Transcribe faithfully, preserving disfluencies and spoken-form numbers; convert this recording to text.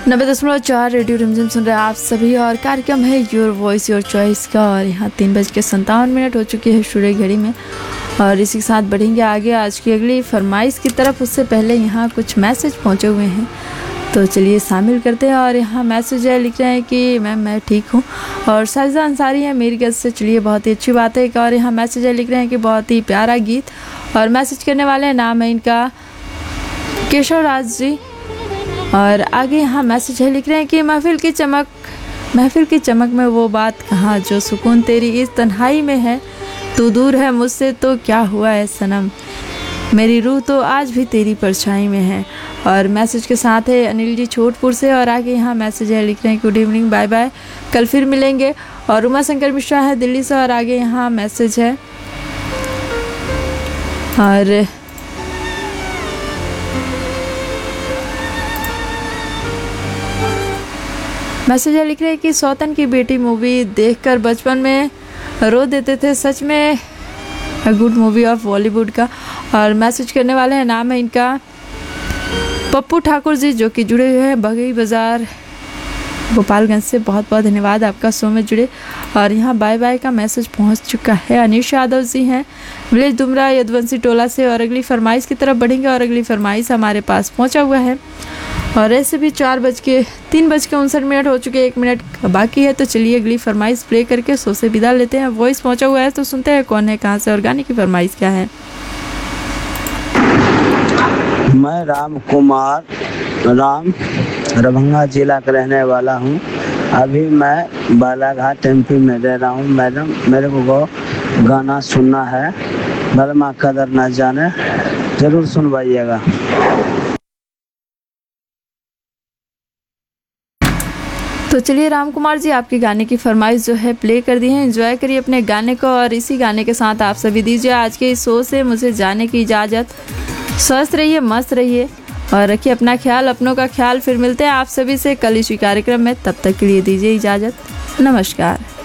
नब्बे दशमलव चार रेडियो रिमझिम सुन रहे हैं आप सभी और कार्यक्रम है योर वॉइस योर चॉइस का। और यहाँ तीन बज के संतावन मिनट हो चुकी है स्टूडियो घड़ी में और इसी के साथ बढ़ेंगे आगे आज की अगली फरमाइश की तरफ। उससे पहले यहाँ कुछ मैसेज पहुँचे हुए हैं तो चलिए शामिल करते हैं। और यहाँ मैसेज है, लिख रहे हैं कि मैम मैं ठीक हूँ और साजिदा अंसारी है मेरी गज से। चलिए बहुत ही अच्छी बात है। और यहाँ मैसेज है, लिख रहे हैं कि बहुत ही प्यारा गीत। और मैसेज करने वाले हैं, नाम है इनका केशव राज जी। और आगे यहाँ मैसेज है, लिख रहे हैं कि महफिल की चमक महफिल की चमक में वो बात कहाँ जो सुकून तेरी इस तन्हाई में है। तू दूर है मुझसे तो क्या हुआ है सनम, मेरी रूह तो आज भी तेरी परछाई में है। और मैसेज के साथ है अनिल जी छोटपुर से। और आगे यहाँ मैसेज है, लिख रहे हैं गुड इवनिंग, बाय बाय, कल फिर मिलेंगे। और उमा शंकर मिश्रा है दिल्ली से। और आगे यहाँ मैसेज है और मैसेज है, लिख रहे हैं कि सौतन की बेटी मूवी देखकर बचपन में रो देते थे, सच में गुड मूवी ऑफ बॉलीवुड का। और मैसेज करने वाले हैं, नाम है इनका पप्पू ठाकुर जी जो कि जुड़े हुए हैं बगई बाज़ार गोपालगंज से। बहुत बहुत धन्यवाद आपका शो में जुड़े। और यहाँ बाय बाय का मैसेज पहुँच चुका है। अनिश यादव जी हैं विलेज दुमरा यदवंशी टोला से। और अगली फरमाइश की तरफ बढ़ेंगे और अगली फरमाइश हमारे पास पहुँचा हुआ है। और ऐसे भी चार बज के तीन बज के उनसठ मिनट हो चुके, एक मिनट बाकी है। तो चलिए अगली फरमाइश प्ले करके शो से विदा लेते हैं। वॉइस पहुंचा हुआ है तो सुनते हैं कौन है, कहां से और गाने की फरमाइश क्या है। मैं राम कुमार राम दरभंगा जिला का रहने वाला हूं। अभी मैं बालाघाट एमपी में रह रहा हूं। मैडम मेरे को गाना सुनना है, बलमा कदर न जाने, जरूर सुनवाइएगा। तो चलिए राम कुमार जी आपके गाने की फरमाइश जो है प्ले कर दी है। एंजॉय करिए अपने गाने को। और इसी गाने के साथ आप सभी दीजिए आज के इस शो से मुझे जाने की इजाज़त। स्वस्थ रहिए, मस्त रहिए और रखिए अपना ख्याल, अपनों का ख्याल। फिर मिलते हैं आप सभी से कल इसी कार्यक्रम में। तब तक के लिए दीजिए इजाज़त, नमस्कार।